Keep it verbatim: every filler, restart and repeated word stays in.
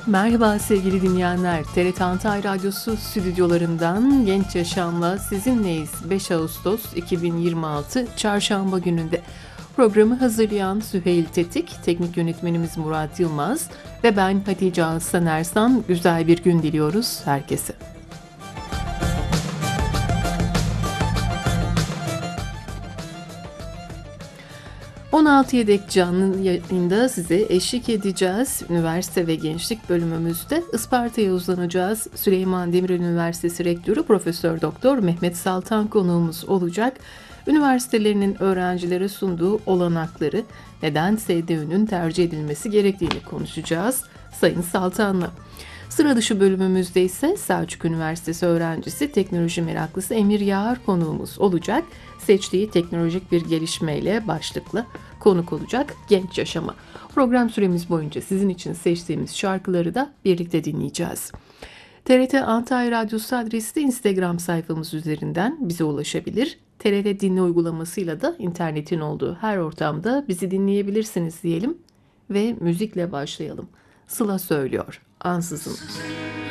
Merhaba sevgili dinleyenler. T R T Antalya Radyosu stüdyolarından Genç Yaşam'la sizinleyiz. beş Ağustos iki bin yirmi altı Çarşamba gününde. Programı hazırlayan Süheyl Tetik, teknik yönetmenimiz Murat Yılmaz ve ben Hatice Aslan Ersan. Güzel bir gün diliyoruz herkese. on altıya dek canlı yayında size eşlik edeceğiz. Üniversite ve Gençlik bölümümüzde Isparta'ya uzanacağız. Süleyman Demirel Üniversitesi Rektörü Profesör Doktor Mehmet Saltan konuğumuz olacak. Üniversitelerinin öğrencilere sunduğu olanakları, neden S D Ü'nün tercih edilmesi gerektiğini konuşacağız Sayın Saltan'la. Sıra dışı bölümümüzde ise Selçuk Üniversitesi öğrencisi, teknoloji meraklısı Emir Yağar konuğumuz olacak. Seçtiği teknolojik bir gelişmeyle başlıklı konuk olacak Genç Yaşama. Program süremiz boyunca sizin için seçtiğimiz şarkıları da birlikte dinleyeceğiz. T R T Antalya Radyosu adresi de Instagram sayfamız üzerinden bize ulaşabilir. T R T Dinle uygulamasıyla da internetin olduğu her ortamda bizi dinleyebilirsiniz diyelim ve müzikle başlayalım. Sıla söylüyor, ansızın.